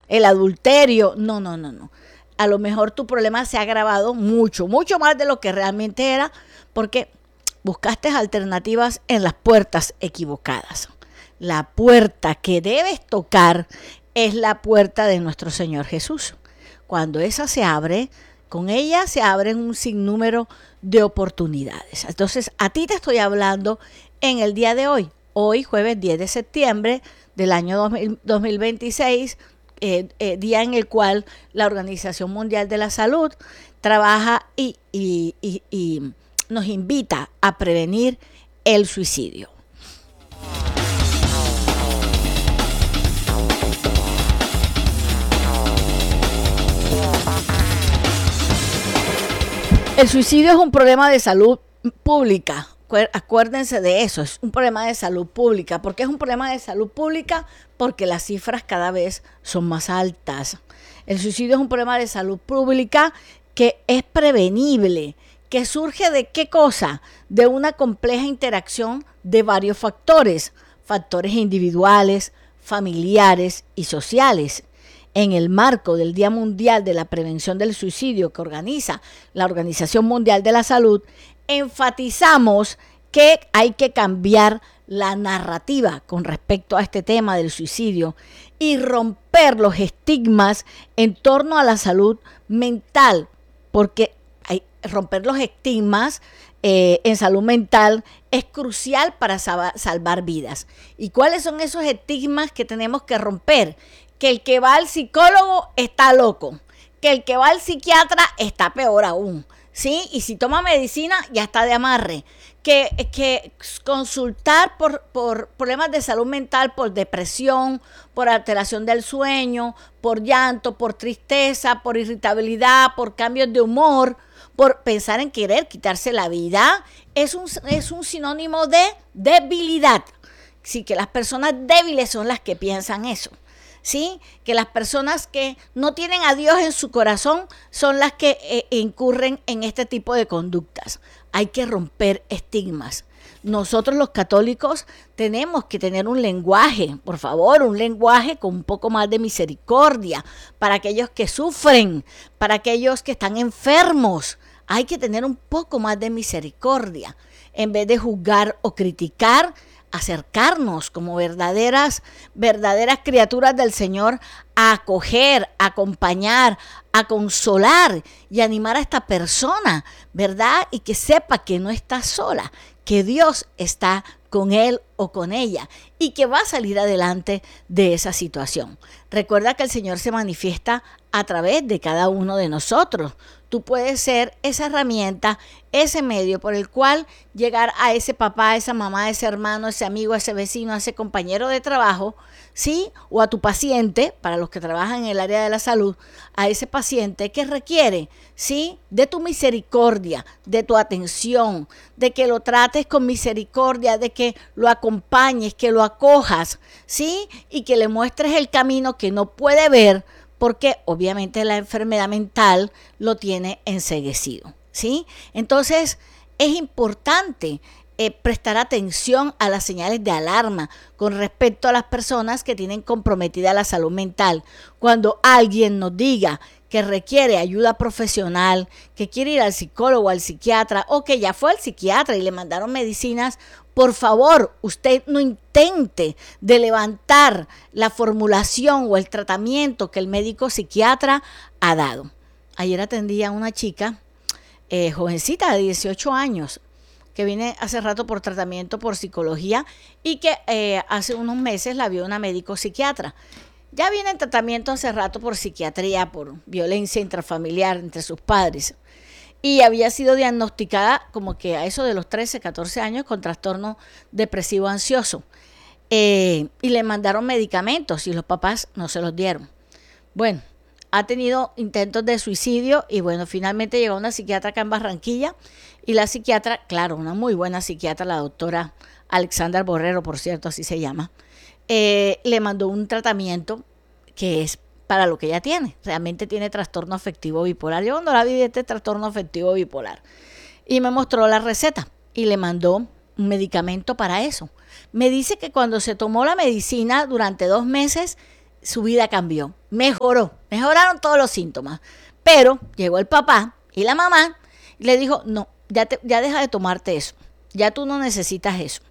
el adulterio. No, no, no, no. A lo mejor tu problema se ha agravado mucho, mucho más de lo que realmente era, porque buscaste alternativas en las puertas equivocadas. La puerta que debes tocar es la puerta de nuestro Señor Jesús. Cuando esa se abre, con ella se abren un sinnúmero de oportunidades. Entonces, a ti te estoy hablando en el día de hoy, jueves 10 de septiembre del año 2026, día en el cual la Organización Mundial de la Salud trabaja y nos invita a prevenir el suicidio. El suicidio es un problema de salud pública. Acuérdense de eso, es un problema de salud pública. ¿Por qué es un problema de salud pública? Porque las cifras cada vez son más altas. El suicidio es un problema de salud pública que es prevenible, que surge de ¿qué cosa? De una compleja interacción de varios factores individuales, familiares y sociales. En el marco del Día Mundial de la Prevención del Suicidio que organiza la Organización Mundial de la Salud, enfatizamos que hay que cambiar la narrativa con respecto a este tema del suicidio y romper los estigmas en torno a la salud mental, porque romper los estigmas en salud mental es crucial para salvar vidas. ¿Y cuáles son esos estigmas que tenemos que romper? Que el que va al psicólogo está loco, que el que va al psiquiatra está peor aún, ¿sí? Y si toma medicina ya está de amarre, que consultar por problemas de salud mental, por depresión, por alteración del sueño, por llanto, por tristeza, por irritabilidad, por cambios de humor, por pensar en querer quitarse la vida, es un sinónimo de debilidad. Sí, que las personas débiles son las que piensan eso. ¿Sí? Que las personas que no tienen a Dios en su corazón son las que incurren en este tipo de conductas. Hay que romper estigmas. Nosotros los católicos tenemos que tener un lenguaje, por favor, un lenguaje con un poco más de misericordia para aquellos que sufren, para aquellos que están enfermos. Hay que tener un poco más de misericordia. En vez de juzgar o criticar, acercarnos como verdaderas criaturas del Señor a acoger, a acompañar, a consolar y animar a esta persona, ¿verdad? Y que sepa que no está sola, que Dios está con él o con ella y que va a salir adelante de esa situación. Recuerda que el Señor se manifiesta a través de cada uno de nosotros. Tú puedes ser esa herramienta, ese medio por el cual llegar a ese papá, a esa mamá, a ese hermano, a ese amigo, a ese vecino, a ese compañero de trabajo, ¿sí? O a tu paciente, para los que trabajan en el área de la salud, a ese paciente que requiere, ¿sí? De tu misericordia, de tu atención, de que lo trates con misericordia, de que lo acompañes, que lo acojas, ¿sí? Y que le muestres el camino que no puede ver, porque obviamente la enfermedad mental lo tiene enceguecido, ¿sí? Entonces, es importante prestar atención a las señales de alarma con respecto a las personas que tienen comprometida la salud mental. Cuando alguien nos diga que requiere ayuda profesional, que quiere ir al psicólogo, al psiquiatra, o que ya fue al psiquiatra y le mandaron medicinas, por favor, usted no intente de levantar la formulación o el tratamiento que el médico psiquiatra ha dado. Ayer atendí a una chica, jovencita de 18 años, que viene hace rato por tratamiento por psicología y que hace unos meses la vio una médico psiquiatra. Ya viene en tratamiento hace rato por psiquiatría, por violencia intrafamiliar entre sus padres. Y había sido diagnosticada como que a eso de los 13, 14 años con trastorno depresivo ansioso. Y le mandaron medicamentos y los papás no se los dieron. Bueno, ha tenido intentos de suicidio y bueno, finalmente llegó una psiquiatra acá en Barranquilla y la psiquiatra, claro, una muy buena psiquiatra, la doctora Alexandra Borrero, por cierto, así se llama, le mandó un tratamiento que es para lo que ella tiene. Realmente tiene trastorno afectivo bipolar. Yo cuando la vi de este trastorno afectivo bipolar y me mostró la receta y le mandó un medicamento para eso. Me dice que cuando se tomó la medicina durante 2 meses su vida cambió, mejoraron todos los síntomas. Pero llegó el papá y la mamá y le dijo, no, ya deja de tomarte eso, ya tú no necesitas eso.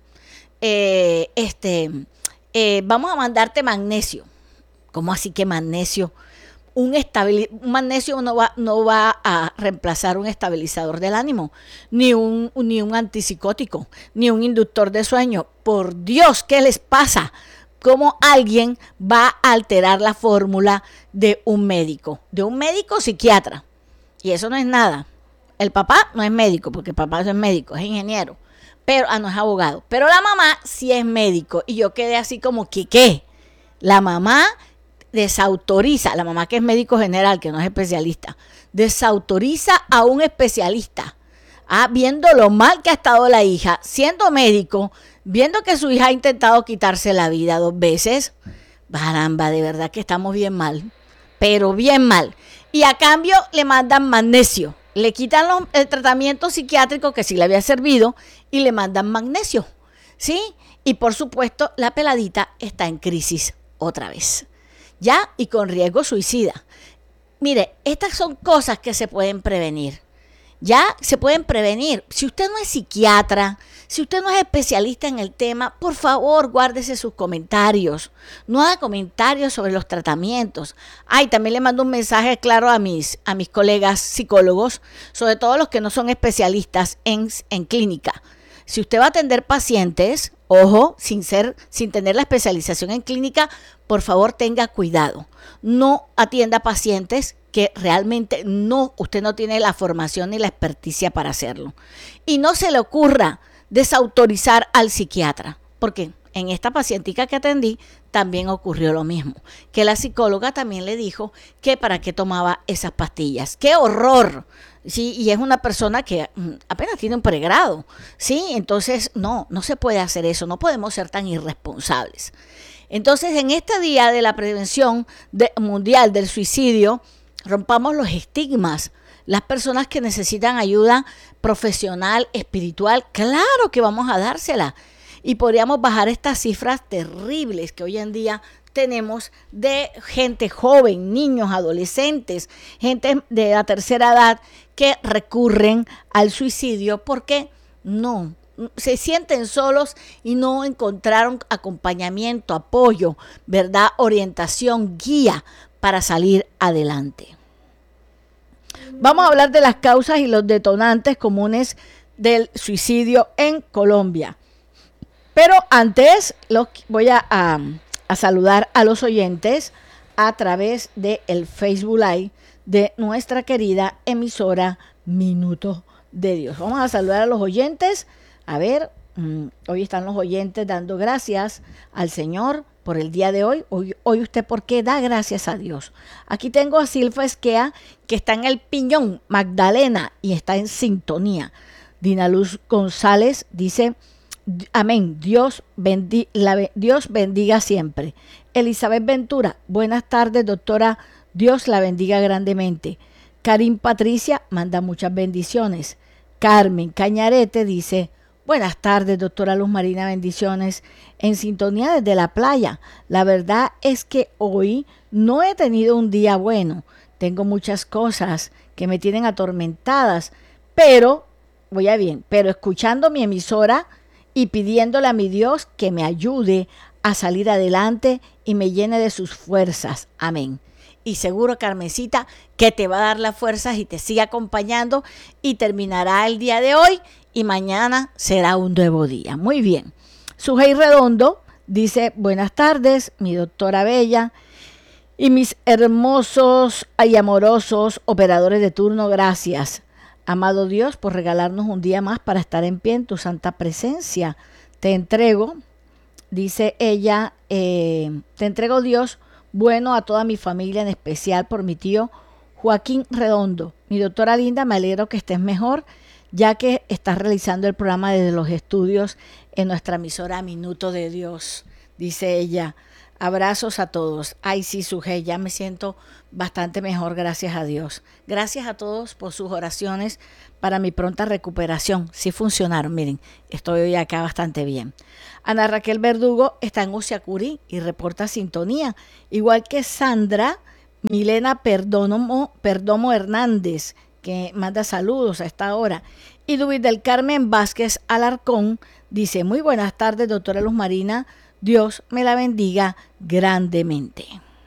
Vamos a mandarte magnesio. ¿Cómo así que magnesio? Un magnesio no va a reemplazar un estabilizador del ánimo, ni un antipsicótico, ni un inductor de sueño. Por Dios, ¿qué les pasa? ¿Cómo alguien va a alterar la fórmula de un médico psiquiatra? Y eso no es nada. El papá no es médico, porque el papá no es médico, es ingeniero, pero no es abogado. Pero la mamá sí es médico. Y yo quedé así como que, ¿qué? La mamá desautoriza, la mamá que es médico general, que no es especialista, desautoriza a un especialista, viendo lo mal que ha estado la hija, siendo médico, viendo que su hija ha intentado quitarse la vida 2 veces. Caramba, de verdad que estamos bien mal, pero bien mal. Y a cambio le mandan magnesio, le quitan el tratamiento psiquiátrico que sí le había servido y le mandan magnesio, ¿sí? Y por supuesto la peladita está en crisis otra vez, ya, y con riesgo suicida. Mire, estas son cosas que se pueden prevenir. Ya se pueden prevenir. Si usted no es psiquiatra, si usted no es especialista en el tema, por favor, guárdese sus comentarios. No haga comentarios sobre los tratamientos. También le mando un mensaje claro a mis colegas psicólogos, sobre todo los que no son especialistas en clínica. Si usted va a atender pacientes, ojo, sin tener la especialización en clínica, por favor tenga cuidado. No atienda pacientes que realmente usted no tiene la formación ni la experticia para hacerlo. Y no se le ocurra desautorizar al psiquiatra, porque en esta pacientica que atendí también ocurrió lo mismo, que la psicóloga también le dijo que para qué tomaba esas pastillas. ¡Qué horror! Sí, y es una persona que apenas tiene un pregrado, ¿sí? Entonces, no se puede hacer eso, no podemos ser tan irresponsables. Entonces, en este día de la prevención mundial del suicidio, rompamos los estigmas. Las personas que necesitan ayuda profesional, espiritual, claro que vamos a dársela. Y podríamos bajar estas cifras terribles que hoy en día tenemos de gente joven, niños, adolescentes, gente de la tercera edad que recurren al suicidio porque no se sienten solos y no encontraron acompañamiento, apoyo, ¿verdad? Orientación, guía para salir adelante. Vamos a hablar de las causas y los detonantes comunes del suicidio en Colombia. Pero antes voy a saludar a los oyentes a través del Facebook Live de nuestra querida emisora Minuto de Dios. Vamos a saludar a los oyentes. A ver, hoy están los oyentes dando gracias al Señor por el día de hoy. Hoy usted, ¿por qué da gracias a Dios? Aquí tengo a Silfa Esquea, que está en el Piñón, Magdalena, y está en sintonía. Dina Luz González dice, amén, Dios bendiga siempre. Elizabeth Ventura, buenas tardes, doctora, Dios la bendiga grandemente. Karim Patricia manda muchas bendiciones. Carmen Cañarete dice, buenas tardes, doctora Luz Marina, bendiciones. En sintonía desde la playa. La verdad es que hoy no he tenido un día bueno. Tengo muchas cosas que me tienen atormentadas, pero escuchando mi emisora y pidiéndole a mi Dios que me ayude a salir adelante y me llene de sus fuerzas. Amén. Y seguro, Carmencita, que te va a dar las fuerzas y te sigue acompañando y terminará el día de hoy y mañana será un nuevo día. Muy bien. Sujei Redondo dice, buenas tardes, mi doctora Bella y mis hermosos y amorosos operadores de turno, gracias. Amado Dios, por regalarnos un día más para estar en pie en tu santa presencia. Te entrego, dice ella, te entrego, Dios, bueno a toda mi familia, en especial por mi tío Joaquín Redondo. Mi doctora linda, me alegro que estés mejor, ya que estás realizando el programa desde los estudios en nuestra emisora Minuto de Dios, dice ella. Abrazos a todos. Ay, sí, Sujei, ya me siento bastante mejor, gracias a Dios. Gracias a todos por sus oraciones para mi pronta recuperación. Sí funcionaron, miren, estoy hoy acá bastante bien. Ana Raquel Verdugo está en Usiacurí y reporta sintonía, igual que Sandra Milena Perdomo Hernández, que manda saludos a esta hora. Y Luis del Carmen Vázquez Alarcón dice: muy buenas tardes, doctora Luz Marina, Dios me la bendiga grandemente.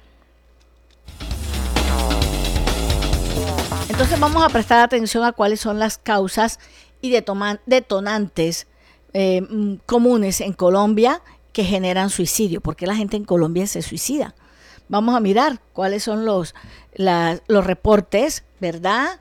Entonces vamos a prestar atención a cuáles son las causas y detonantes comunes en Colombia que generan suicidio. ¿Por qué la gente en Colombia se suicida? Vamos a mirar cuáles son los reportes, ¿verdad?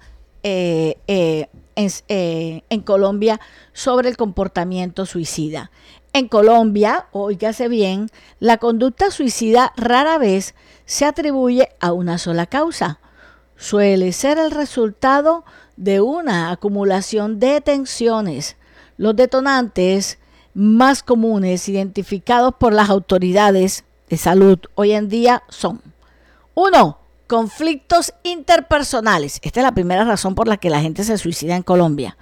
En Colombia sobre el comportamiento suicida. En Colombia, óigase bien, la conducta suicida rara vez se atribuye a una sola causa. Suele ser el resultado de una acumulación de tensiones. Los detonantes más comunes identificados por las autoridades de salud hoy en día son: 1. Conflictos interpersonales. Esta es la primera razón por la que la gente se suicida en Colombia.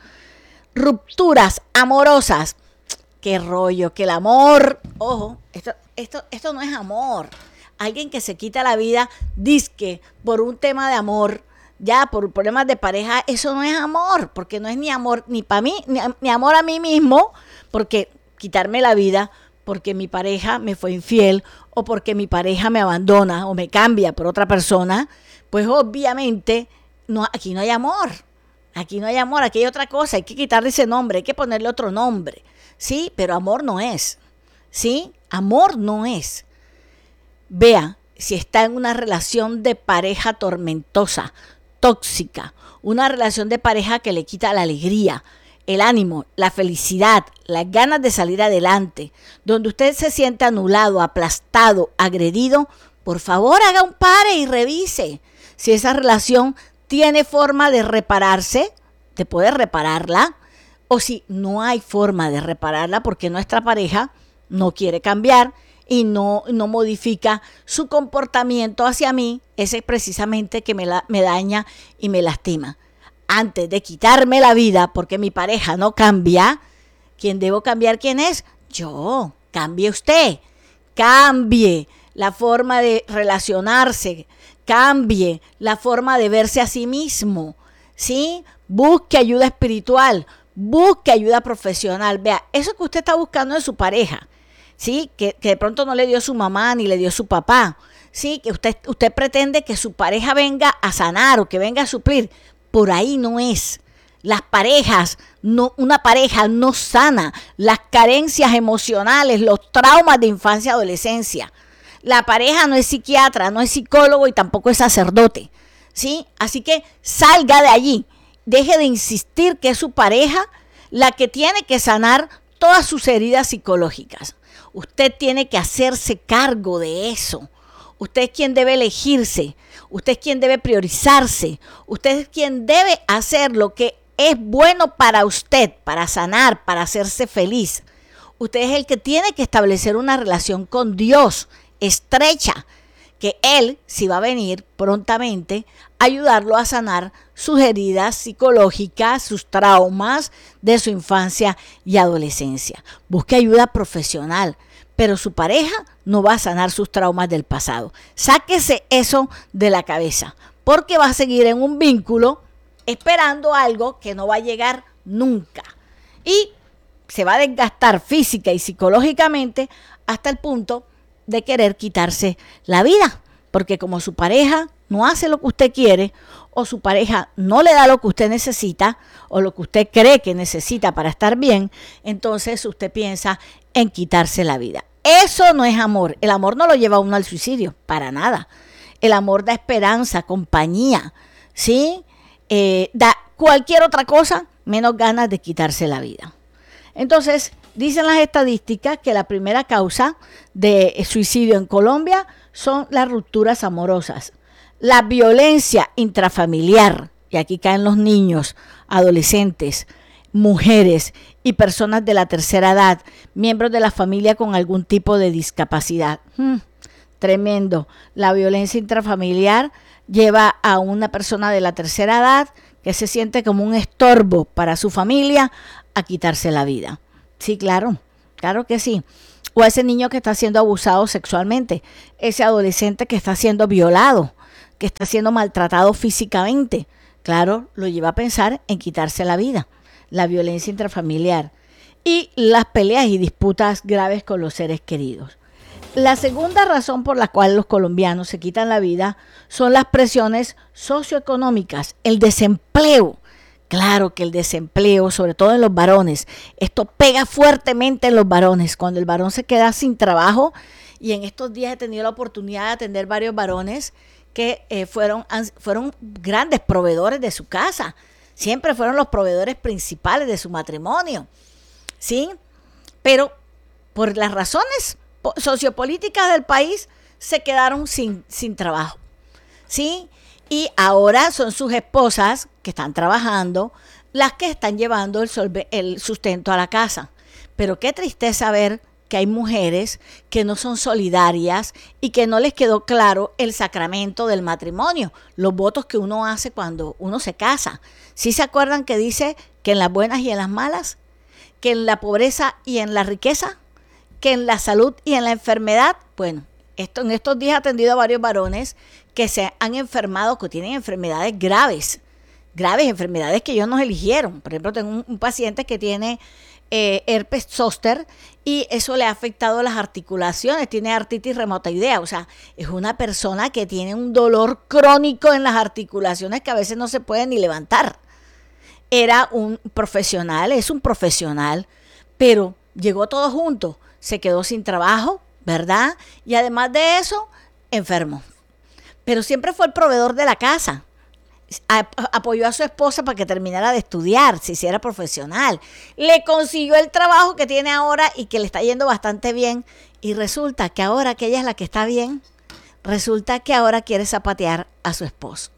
Rupturas amorosas. Qué rollo, que el amor, ojo, esto no es amor. Alguien que se quita la vida, dizque por un tema de amor, ya por problemas de pareja, eso no es amor, porque no es ni amor ni para mí, ni amor a mí mismo, porque quitarme la vida porque mi pareja me fue infiel o porque mi pareja me abandona o me cambia por otra persona, pues obviamente aquí no hay amor. Aquí no hay amor, aquí hay otra cosa, hay que quitarle ese nombre, hay que ponerle otro nombre. Sí, pero amor no es. ¿Sí? Amor no es. Vea, si está en una relación de pareja tormentosa, tóxica, una relación de pareja que le quita la alegría, el ánimo, la felicidad, las ganas de salir adelante, donde usted se siente anulado, aplastado, agredido, por favor haga un pare y revise si esa relación tiene forma de repararse, de poder repararla, o si no hay forma de repararla porque nuestra pareja no quiere cambiar y no modifica su comportamiento hacia mí, ese precisamente que me daña y me lastima. Antes de quitarme la vida porque mi pareja no cambia, ¿quién debo cambiar? ¿Quién es? Yo. Cambie usted. Cambie la forma de relacionarse. Cambie la forma de verse a sí mismo. ¿Sí? Busque ayuda espiritual. Busque ayuda profesional. Vea, eso que usted está buscando en su pareja, ¿sí? Que de pronto no le dio su mamá ni le dio su papá, ¿sí? Que usted pretende que su pareja venga a sanar o que venga a suplir. Por ahí no es. Las parejas, una pareja no sana las carencias emocionales, los traumas de infancia y adolescencia. La pareja no es psiquiatra, no es psicólogo y tampoco es sacerdote, ¿sí? Así que salga de allí. Deje de insistir que es su pareja la que tiene que sanar todas sus heridas psicológicas. Usted tiene que hacerse cargo de eso. Usted es quien debe elegirse. Usted es quien debe priorizarse. Usted es quien debe hacer lo que es bueno para usted, para sanar, para hacerse feliz. Usted es el que tiene que establecer una relación con Dios estrecha, que Él, si va a venir prontamente, ayudarlo a sanar sus heridas psicológicas, sus traumas de su infancia y adolescencia. Busque ayuda profesional, pero su pareja no va a sanar sus traumas del pasado. Sáquese eso de la cabeza, porque va a seguir en un vínculo esperando algo que no va a llegar nunca. Y se va a desgastar física y psicológicamente hasta el punto de querer quitarse la vida, porque como su pareja no hace lo que usted quiere, o su pareja no le da lo que usted necesita, o lo que usted cree que necesita para estar bien, entonces usted piensa en quitarse la vida. Eso no es amor. El amor no lo lleva a uno al suicidio, para nada. El amor da esperanza, compañía, ¿sí? Da cualquier otra cosa menos ganas de quitarse la vida. Entonces, dicen las estadísticas que la primera causa de suicidio en Colombia son las rupturas amorosas, la violencia intrafamiliar, y aquí caen los niños, adolescentes, mujeres y personas de la tercera edad, miembros de la familia con algún tipo de discapacidad. tremendo. La violencia intrafamiliar lleva a una persona de la tercera edad que se siente como un estorbo para su familia a quitarse la vida. Sí, claro, claro que sí. O ese niño que está siendo abusado sexualmente, ese adolescente que está siendo violado, que está siendo maltratado físicamente, claro, lo lleva a pensar en quitarse la vida. La violencia intrafamiliar y las peleas y disputas graves con los seres queridos. La segunda razón por la cual los colombianos se quitan la vida son las presiones socioeconómicas, el desempleo. Claro que el desempleo, sobre todo en los varones, esto pega fuertemente en los varones, cuando el varón se queda sin trabajo, y en estos días he tenido la oportunidad de atender varios varones que fueron grandes proveedores de su casa, siempre fueron los proveedores principales de su matrimonio, ¿sí? Pero por las razones sociopolíticas del país se quedaron sin trabajo, ¿sí? Y ahora son sus esposas que están trabajando las que están llevando el sustento a la casa. Pero qué tristeza ver que hay mujeres que no son solidarias y que no les quedó claro el sacramento del matrimonio, los votos que uno hace cuando uno se casa. ¿Sí se acuerdan que dice que en las buenas y en las malas, que en la pobreza y en la riqueza, que en la salud y en la enfermedad? Bueno, en estos días he atendido a varios varones que se han enfermado, que tienen enfermedades graves, enfermedades que ellos no eligieron. Por ejemplo, tengo un paciente que tiene herpes zóster y eso le ha afectado las articulaciones, tiene artritis reumatoidea, o sea, es una persona que tiene un dolor crónico en las articulaciones que a veces no se puede ni levantar. Era un profesional, es un profesional, pero llegó todo junto, se quedó sin trabajo, ¿verdad? Y además de eso, enfermo. Pero siempre fue el proveedor de la casa. Apoyó a su esposa para que terminara de estudiar, se hiciera profesional. Le consiguió el trabajo que tiene ahora y que le está yendo bastante bien. Y resulta que ahora que ella es la que está bien, resulta que ahora quiere zapatear a su esposo.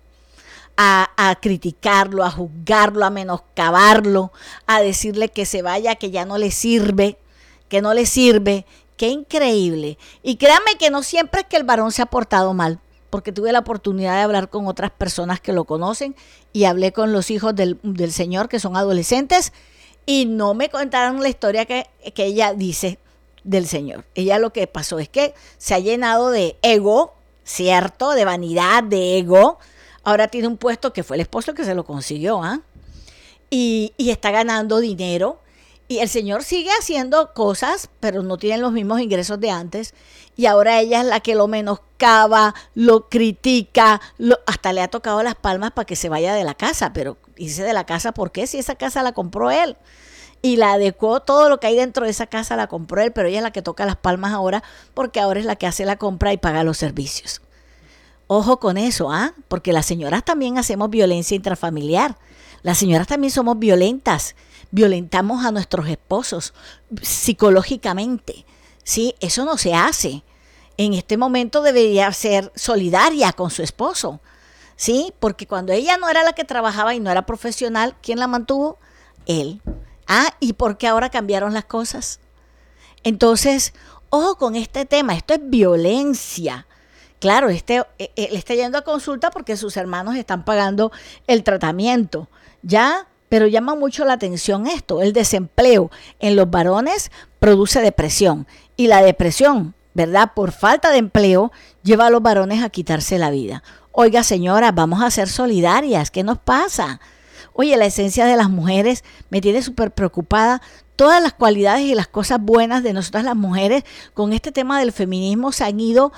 A criticarlo, a juzgarlo, a menoscabarlo, a decirle que se vaya, que ya no le sirve, que no le sirve. Qué increíble. Y créanme que no siempre es que el varón se ha portado mal, porque tuve la oportunidad de hablar con otras personas que lo conocen y hablé con los hijos del señor que son adolescentes y no me contaron la historia que ella dice del señor. Ella lo que pasó es que se ha llenado de ego, ¿cierto? De vanidad, de ego. Ahora tiene un puesto que fue el esposo que se lo consiguió, ¿ah? Y está ganando dinero. Y el señor sigue haciendo cosas, pero no tiene los mismos ingresos de antes. Y ahora ella es la que lo menoscaba, lo critica, hasta le ha tocado las palmas para que se vaya de la casa. Pero irse de la casa, ¿por qué? Si esa casa la compró él. Y la adecuó, todo lo que hay dentro de esa casa la compró él, pero ella es la que toca las palmas ahora, porque ahora es la que hace la compra y paga los servicios. Ojo con eso, ¿ah? Porque las señoras también hacemos violencia intrafamiliar. Las señoras también somos violentas. Violentamos a nuestros esposos psicológicamente, ¿sí? Eso no se hace. En este momento debería ser solidaria con su esposo, ¿sí? Porque cuando ella no era la que trabajaba y no era profesional, ¿quién la mantuvo? Él. ¿Y por qué ahora cambiaron las cosas? Entonces, ojo con este tema, esto es violencia. Claro, él está yendo a consulta porque sus hermanos están pagando el tratamiento, ¿ya? Pero llama mucho la atención esto, el desempleo en los varones produce depresión y la depresión, ¿verdad? Por falta de empleo lleva a los varones a quitarse la vida. Oiga, señora, vamos a ser solidarias, ¿qué nos pasa? Oye, la esencia de las mujeres me tiene súper preocupada. Todas las cualidades y las cosas buenas de nosotras las mujeres con este tema del feminismo se han ido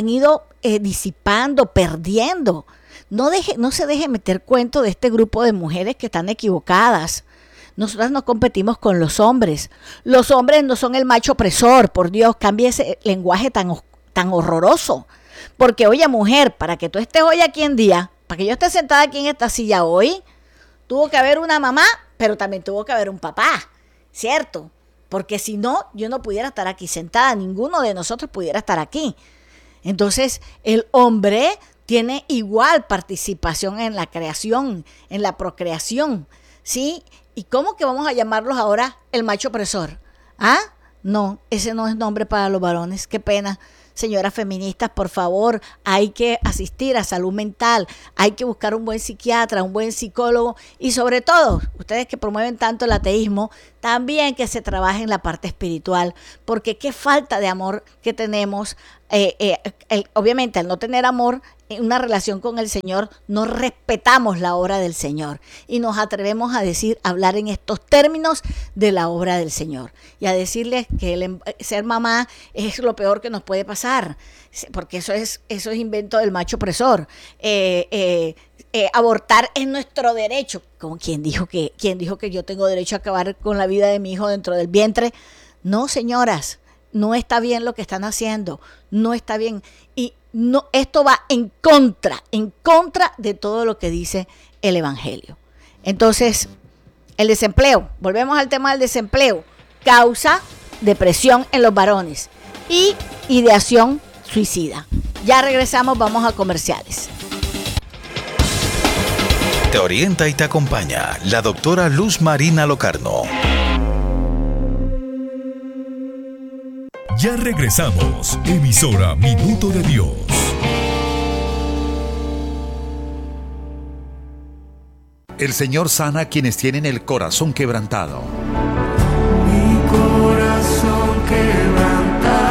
disipando, perdiendo. No se deje meter cuento de este grupo de mujeres que están equivocadas. Nosotras no competimos con los hombres. Los hombres no son el macho opresor. Por Dios, cambie ese lenguaje tan horroroso. Porque, oye, mujer, para que tú estés hoy aquí en día, para que yo esté sentada aquí en esta silla hoy, tuvo que haber una mamá, pero también tuvo que haber un papá, ¿cierto? Porque si no, yo no pudiera estar aquí sentada, ninguno de nosotros pudiera estar aquí. Entonces, el hombre tiene igual participación en la creación, en la procreación, ¿sí? ¿Y cómo que vamos a llamarlos ahora el macho opresor? No, ese no es nombre para los varones, qué pena. señoras feministas, por favor, hay que asistir a salud mental, hay que buscar un buen psiquiatra, un buen psicólogo y sobre todo, ustedes que promueven tanto el ateísmo, también que se trabaje en la parte espiritual, porque qué falta de amor que tenemos. Obviamente, al no tener amor en una relación con el Señor, no respetamos la obra del Señor y nos atrevemos a hablar en estos términos de la obra del Señor y a decirles que ser mamá es lo peor que nos puede pasar, porque eso es invento del macho opresor. Abortar es nuestro derecho. Como quien dijo que yo tengo derecho a acabar con la vida de mi hijo dentro del vientre. No, señoras, no está bien lo que están haciendo, no está bien. Y no, esto va en contra de todo lo que dice el Evangelio. Entonces, el desempleo, volvemos al tema del desempleo, causa depresión en los varones y ideación suicida. Ya regresamos, vamos a comerciales. Te orienta y te acompaña la doctora Luz Marina Locarno. Ya regresamos, emisora Minuto de Dios. El Señor sana a quienes tienen el corazón quebrantado. Mi corazón quebrantado.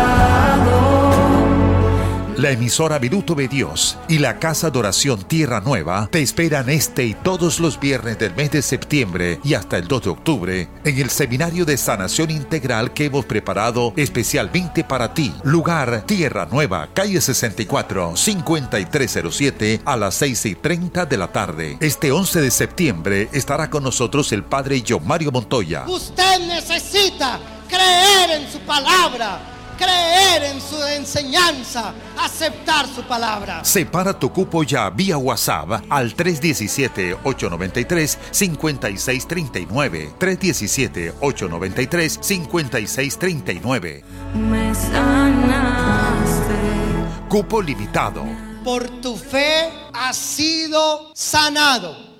La emisora Minuto de Dios y la Casa de Oración Tierra Nueva te esperan este y todos los viernes del mes de septiembre y hasta el 2 de octubre en el Seminario de Sanación Integral que hemos preparado especialmente para ti. Lugar Tierra Nueva, calle 64, 5307 a las 6:30 de la tarde. Este 11 de septiembre estará con nosotros el Padre John Mario Montoya. Usted necesita creer en su palabra, creer en su enseñanza, aceptar su palabra. Separa tu cupo ya vía WhatsApp al 317-893-5639. 317-893-5639. Me sanaste. Cupo limitado. Por tu fe has sido sanado.